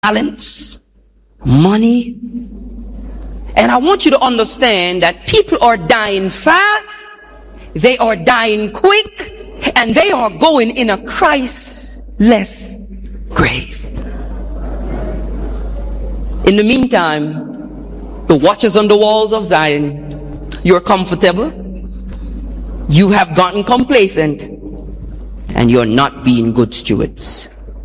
talents, money. And I want you to understand that people are dying fast, they are dying quick, and they are going in a Christless grave. In the meantime, the watchers on the walls of Zion, you're comfortable, you have gotten complacent, and you're not being good stewards.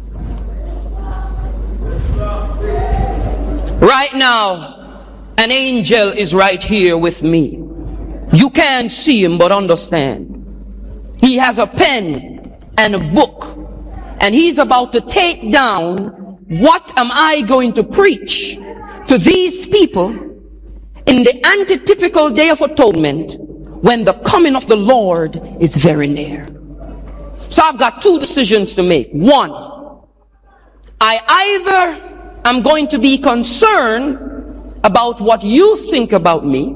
Right now, an angel is right here with me. You can't see him, but understand. He has a pen and a book, and he's about to take down what am I going to preach to these people in the antitypical day of atonement when the coming of the Lord is very near. So I've got two decisions to make. One, I either am going to be concerned about what you think about me,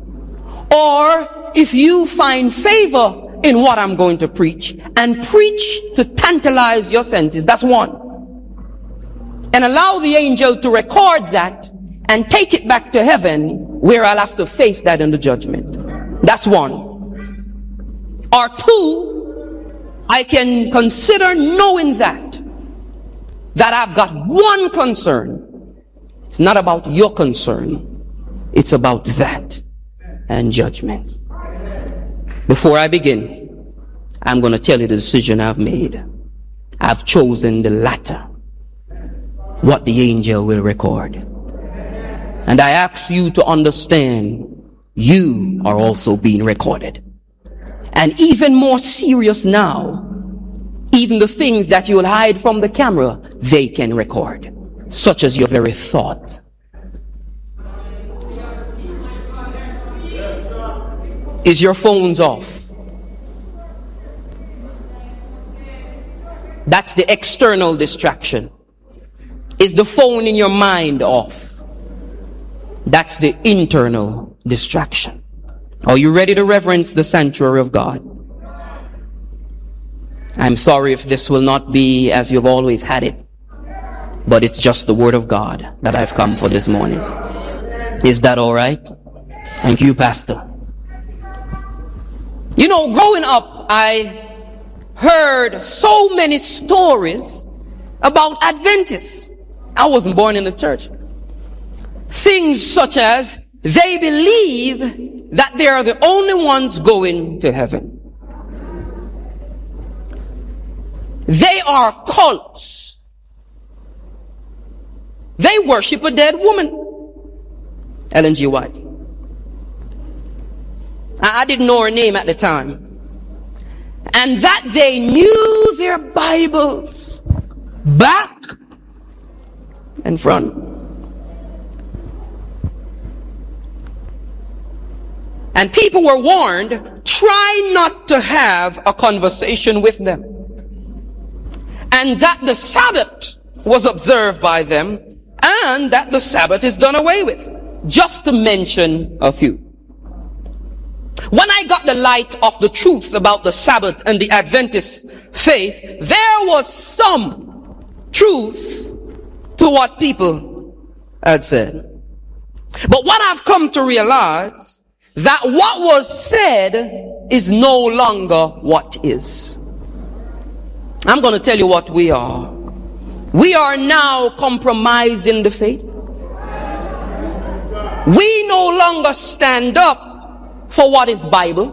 or if you find favor in what I'm going to preach, and preach to tantalize your senses. That's one. And allow the angel to record that and take it back to heaven, where I'll have to face that in the judgment. That's one. Or two, I can consider knowing that I've got one concern. It's not about your concern. It's about that and judgment. Before I begin, I'm going to tell you the decision I've made. I've chosen the latter, what the angel will record. And I ask you to understand, you are also being recorded. And even more serious now, even the things that you'll hide from the camera, they can record, such as your very thought. Is your phones off? That's the external distraction. Is the phone in your mind off? That's the internal distraction. Are you ready to reverence the sanctuary of God? I'm sorry if this will not be as you've always had it, but it's just the word of God that I've come for this morning. Is that all right? Thank you, Pastor. You know, growing up, I heard so many stories about Adventists. I wasn't born in the church. Things such as they believe that they are the only ones going to heaven. They are cults. They worship a dead woman. Ellen G. White. I didn't know her name at the time. And that they knew their Bibles back and front. And people were warned, try not to have a conversation with them. And that the Sabbath was observed by them, and that the Sabbath is done away with. Just to mention a few. When I got the light of the truth about the Sabbath and the Adventist faith, there was some truth to what people had said. But what I've come to realize, that what was said is no longer what is. I'm going to tell you what we are. We are now compromising the faith. We no longer stand up for what is Bible,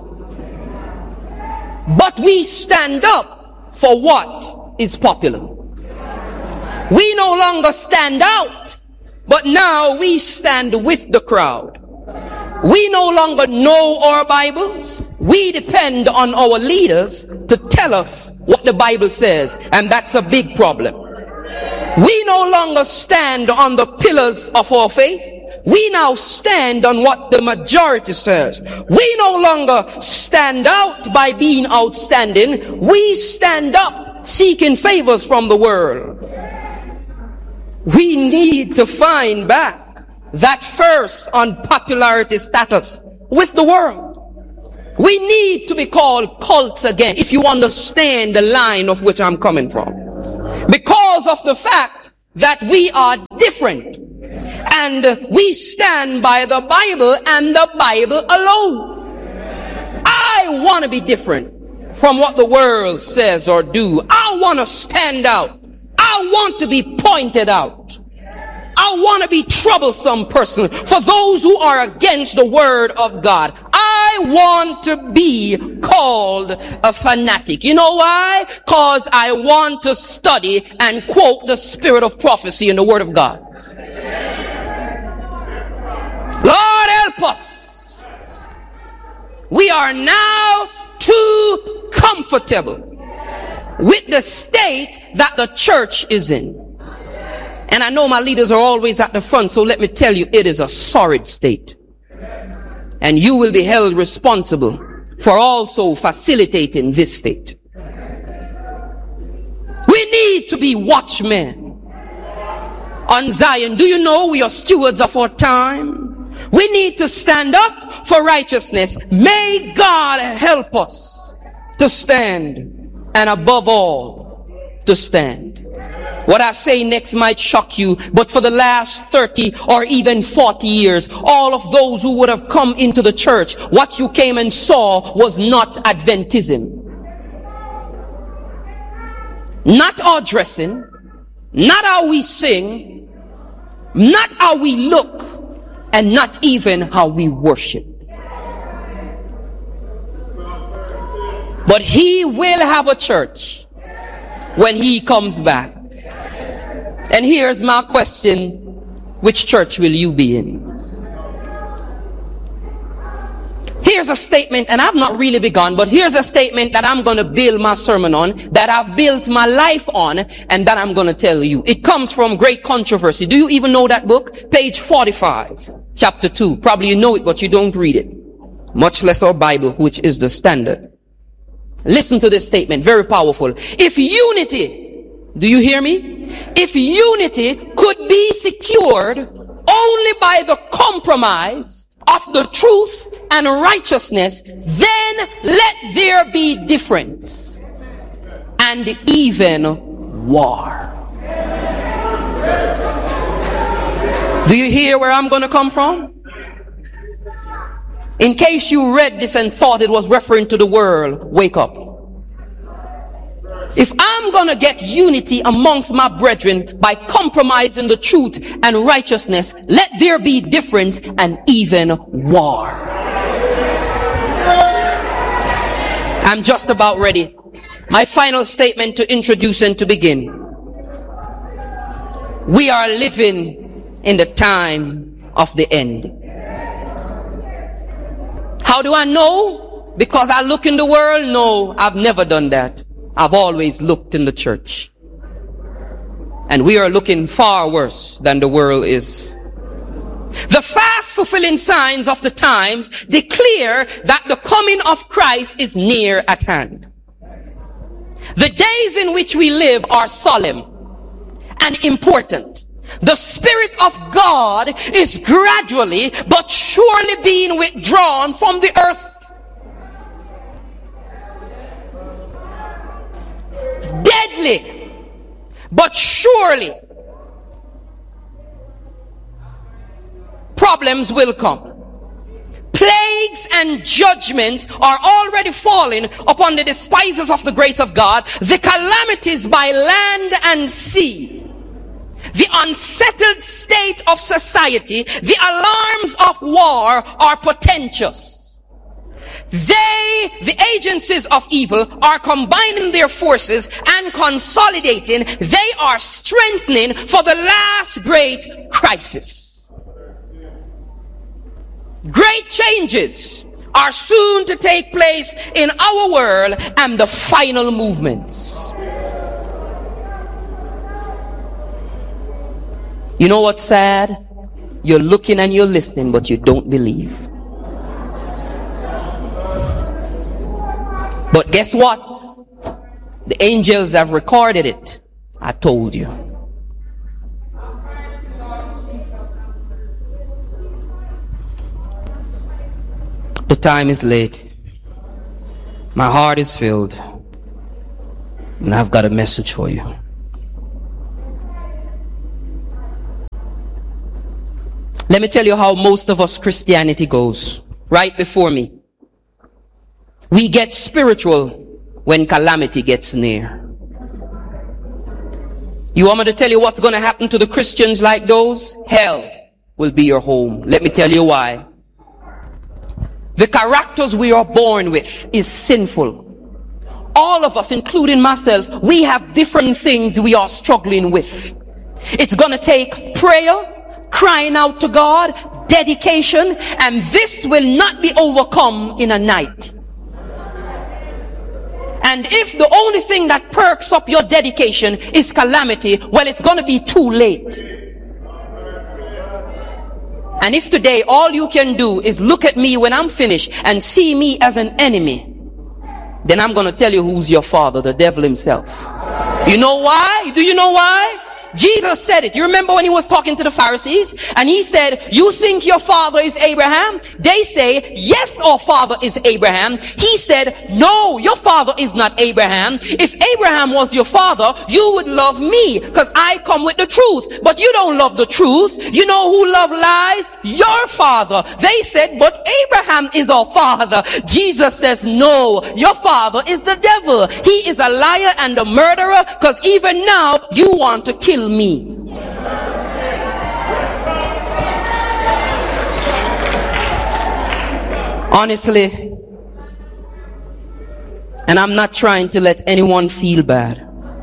but we stand up for what is popular. We no longer stand out, but now we stand with the crowd. We no longer know our Bibles. We depend on our leaders to tell us what the Bible says, and that's a big problem. We no longer stand on the pillars of our faith. We now stand on what the majority says. We no longer stand out by being outstanding. We stand up seeking favors from the world. We need to find back that first unpopularity status with the world. We need to be called cults again, if you understand the line of which I'm coming from. Because of the fact that we are different. And we stand by the Bible and the Bible alone. I want to be different from what the world says or do. I want to stand out. I want to be pointed out. I want to be troublesome person for those who are against the word of God. I want to be called a fanatic. You know why? Because I want to study and quote the spirit of prophecy in the word of God. Lord help us. We are now too comfortable with the state that the church is in. And I know my leaders are always at the front, so let me tell you, it is a sorry state. And you will be held responsible for also facilitating this state. We need to be watchmen on Zion. Do you know we are stewards of our time? We need to stand up for righteousness. May God help us to stand, and above all, to stand. What I say next might shock you, but for the last 30 or even 40 years, all of those who would have come into the church, what you came and saw was not Adventism. Not our dressing, not how we sing, not how we look, and not even how we worship. But he will have a church when he comes back. And here's my question: which church will you be in? Here's a statement, and I've not really begun, but here's a statement that I'm going to build my sermon on, that I've built my life on, and that I'm going to tell you. It comes from Great Controversy. Do you even know that book? Page 45, chapter 2. Probably you know it, but you don't read it. Much less our Bible, which is the standard. Listen to this statement, very powerful. If unity, do you hear me? If unity could be secured only by the compromise of the truth and righteousness, then let there be difference and even war. Do you hear where I'm going to come from? In case you read this and thought it was referring to the world, wake up. If I'm going to get unity amongst my brethren by compromising the truth and righteousness, let there be difference and even war. I'm just about ready. My final statement to introduce and to begin. We are living in the time of the end. How do I know? Because I look in the world? No, I've never done that. I've always looked in the church. And we are looking far worse than the world is. The fast fulfilling signs of the times declare that the coming of Christ is near at hand. The days in which we live are solemn and important. The Spirit of God is gradually but surely being withdrawn from the earth. Deadly, but surely problems will come. Plagues and judgments are already falling upon the despisers of the grace of God. The calamities by land and sea, the unsettled state of society, the alarms of war are portentous. They, the agencies of evil, are combining their forces and consolidating. They are strengthening for the last great crisis. Great changes are soon to take place in our world and the final movements. You know what's sad? You're looking and you're listening, but you don't believe. But guess what? The angels have recorded it. I told you. The time is late. My heart is filled. And I've got a message for you. Let me tell you how most of us Christianity goes. Right before me. We get spiritual when calamity gets near. You want me to tell you what's going to happen to the Christians like those? Hell will be your home. Let me tell you why. The characters we are born with is sinful. All of us, including myself, we have different things we are struggling with. It's going to take prayer, crying out to God, dedication, and this will not be overcome in a night. And if the only thing that perks up your dedication is calamity, well, it's going to be too late. And if today all you can do is look at me when I'm finished and see me as an enemy, then I'm going to tell you who's your father, the devil himself. You know why? Do you know why? Jesus said it. You remember when he was talking to the Pharisees and he said, you think your father is Abraham? They say, yes, our father is Abraham. He said, no, your father is not Abraham. If Abraham was your father, you would love me because I come with the truth. But you don't love the truth. You know who love lies? Your father. They said, but Abraham is our father. Jesus says, no, your father is the devil. He is a liar and a murderer because even now you want to kill me. Honestly, and I'm not trying to let anyone feel bad,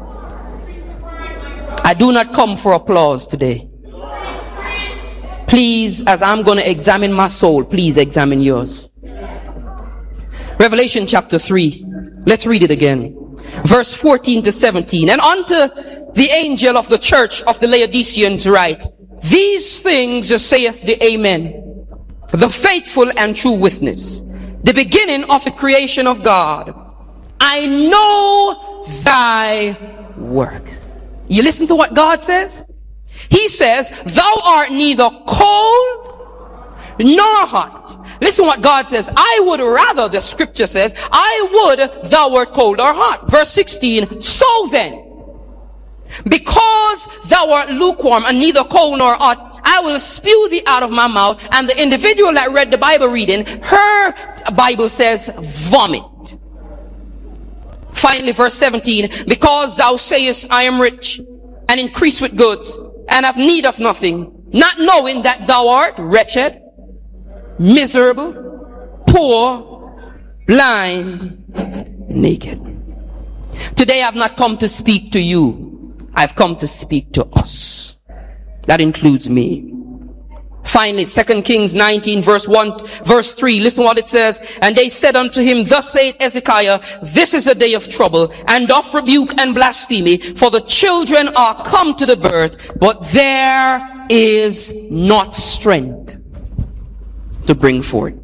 I do not come for applause today. Please, as I'm going to examine my soul, please examine yours. Revelation chapter 3. Let's read it again. Verse 14 to 17. And unto the angel of the church of the Laodiceans write, these things saith the Amen, the faithful and true witness, the beginning of the creation of God. I know thy works. You listen to what God says? He says, thou art neither cold nor hot. Listen what God says. I would rather, the scripture says, I would thou wert cold or hot. Verse 16, so then, because thou art lukewarm and neither cold nor hot, I will spew thee out of my mouth. And the individual that read the Bible reading, her Bible says vomit. Finally, verse 17, because thou sayest, I am rich and increase with goods and have need of nothing, not knowing that thou art wretched, miserable, poor, blind, naked. Today I've not come to speak to you. I've come to speak to us. That includes me. Finally, 2 Kings 19 verse 3. Listen what it says. And they said unto him, thus saith Hezekiah, this is a day of trouble and of rebuke and blasphemy, for the children are come to the birth, but there is not strength to bring forth.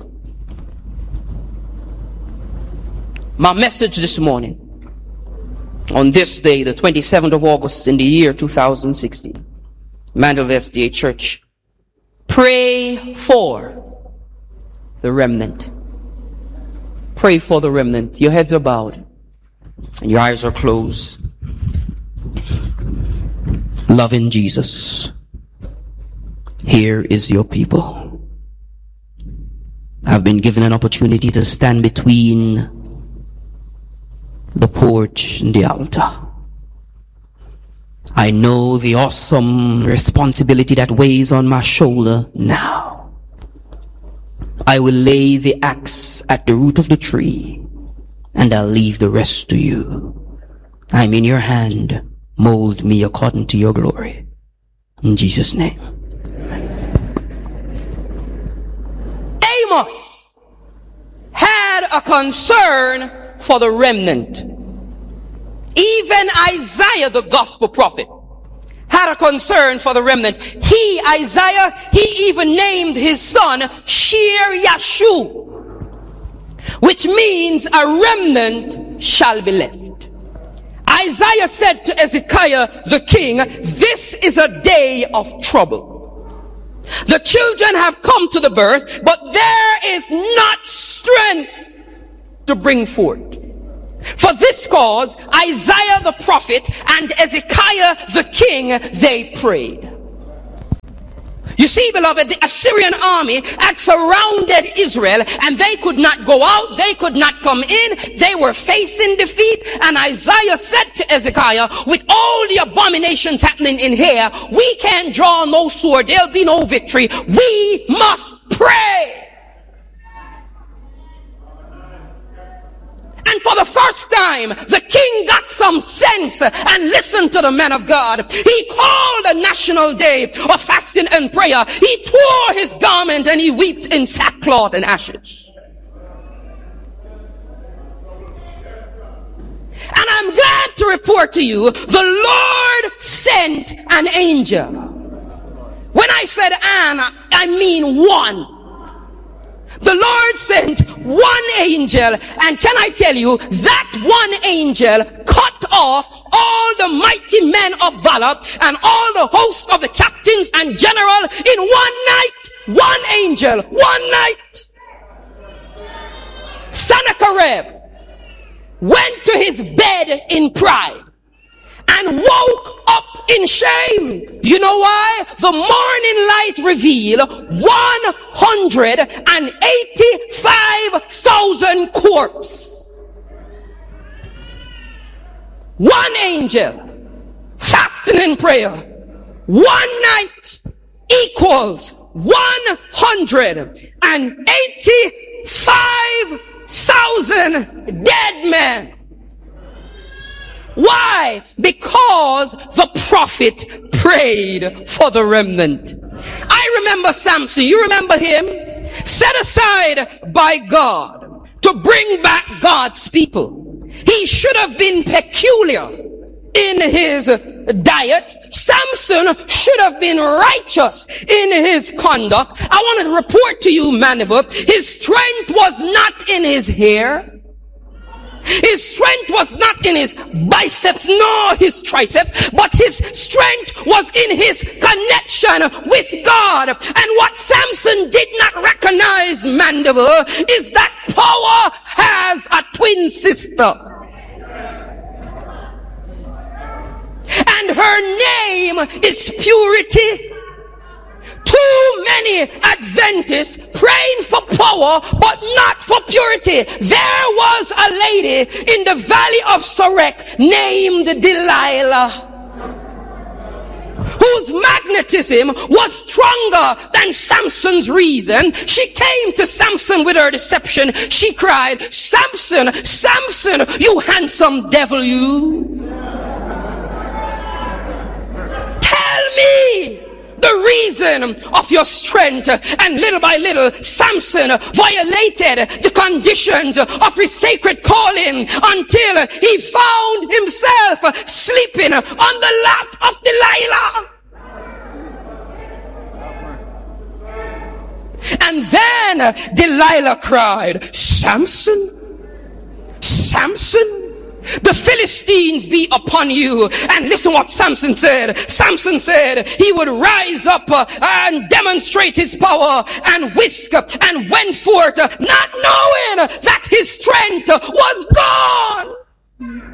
My message this morning, on this day, the 27th of August in the year 2016, Mandeville SDA Church, pray for the remnant. Pray for the remnant. Your heads are bowed and your eyes are closed. Loving Jesus, here is your people. I've been given an opportunity to stand between the porch and the altar. I know the awesome responsibility that weighs on my shoulder now. I will lay the axe at the root of the tree and I'll leave the rest to you. I'm in your hand. Mold me according to your glory. In Jesus' name. Amos had a concern for the remnant. Even Isaiah, the gospel prophet, had a concern for the remnant. Isaiah, he even named his son Shear Yashu, which means a remnant shall be left. Isaiah said to Hezekiah the king, this is a day of trouble. The children have come to the birth, but there is not strength to bring forth. For this cause, Isaiah the prophet and Hezekiah the king, they prayed. You see, beloved, the Assyrian army had surrounded Israel, and they could not go out, they could not come in, they were facing defeat. And Isaiah said to Hezekiah, with all the abominations happening in here, we can't draw no sword, there'll be no victory, we must pray. And for the first time, the king got some sense and listened to the man of God. He called a national day of fasting and prayer. He tore his garment and he wept in sackcloth and ashes. And I'm glad to report to you, the Lord sent an angel. When I said an, I mean one. The Lord sent one angel, and can I tell you, that one angel cut off all the mighty men of valor and all the host of the captains and general in one night. One angel, one night. Sennacherib went to his bed in pride and woke up in shame. You know why? The morning light revealed 185,000 corpses. One angel fasting in prayer, one night equals 185,000 dead men. Why? Because the prophet prayed for the remnant. I remember Samson. You remember him? Set aside by God to bring back God's people. He should have been peculiar in his diet. Samson should have been righteous in his conduct. I want to report to you, Maniva, his strength was not in his hair. His strength was not in his biceps nor his triceps, but his strength was in his connection with God. And what Samson did not recognize, Mandeville, is that power has a twin sister. And her name is purity. Too many Adventists praying for power, but not for purity. There was a lady in the valley of Sorek named Delilah, whose magnetism was stronger than Samson's reason. She came to Samson with her deception. She cried, Samson, Samson, you handsome devil, you. Tell me the reason of your strength. And little by little, Samson violated the conditions of his sacred calling until he found himself sleeping on the lap of Delilah. And then Delilah cried, Samson, Samson, the Philistines be upon you. And listen what Samson said. Samson said he would rise up and demonstrate his power and whisk and went forth, not knowing that his strength was gone.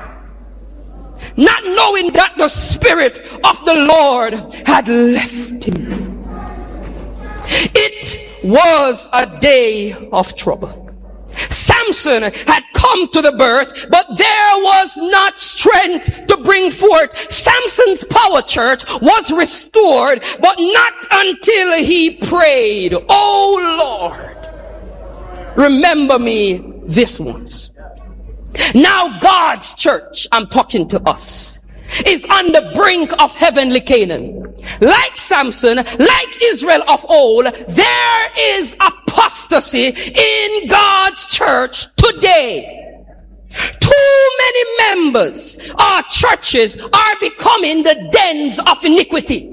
Not knowing that the Spirit of the Lord had left him. It was a day of trouble. Samson had come to the birth, but there was not strength to bring forth. Samson's power, church, was restored, but not until he prayed, oh Lord, remember me this once. Now God's church, I'm talking to us, is on the brink of heavenly Canaan. Like Samson, like Israel of old, there is apostasy in God's church today. Too many members or churches are becoming the dens of iniquity.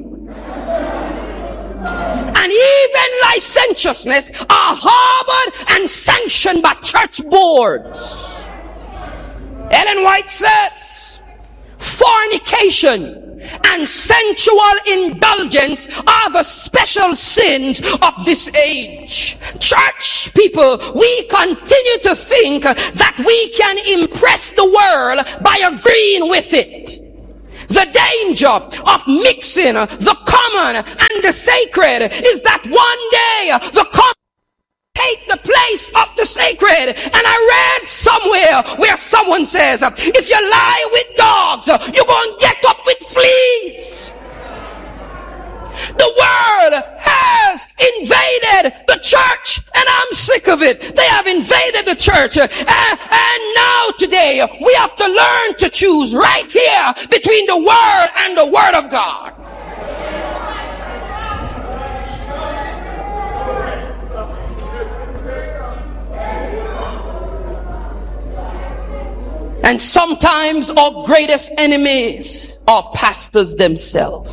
And even licentiousness are harbored and sanctioned by church boards. Ellen White says, fornication and sensual indulgence are the special sins of this age. Church people, we continue to think that we can impress the world by agreeing with it. The danger of mixing the common and the sacred is that one day the common take the place of the sacred. And I read somewhere where someone says, if you lie with dogs, you're going to get up with fleas. The world has invaded the church, and I'm sick of it. They have invaded the church. And now today, we have to learn to choose right here between the word and the word of God. And sometimes our greatest enemies are pastors themselves.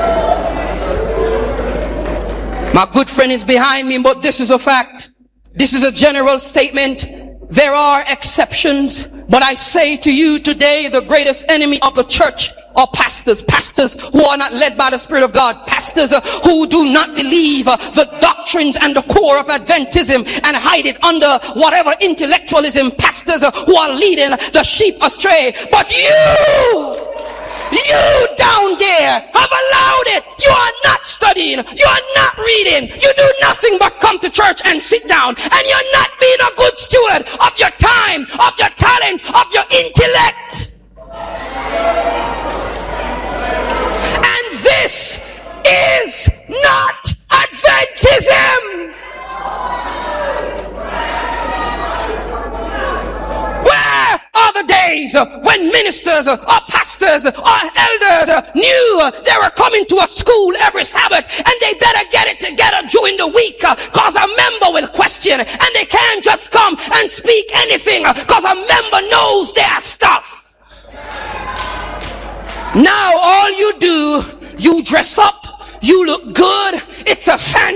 My good friend is behind me, but this is a fact. This is a general statement. There are exceptions, but I say to you today, the greatest enemy of the church are pastors. Pastors who are not led by the Spirit of God. Pastors who do not believe the doctrines and the core of Adventism and hide it under whatever intellectualism. Pastors who are leading the sheep astray. But you down there have allowed it. You are not studying. You are not reading. You do nothing but come to church and sit down. And you're not being a good steward of your time, of your talent, of your intellect. And this is not Adventism. Where are the days when ministers or pastors or elders knew they were coming to a school every Sabbath and they better get it together during the week because a member will question, and they can't just come and speak anything because a member knows their stuff. Now all you do, you dress up, you look good, it's a fancy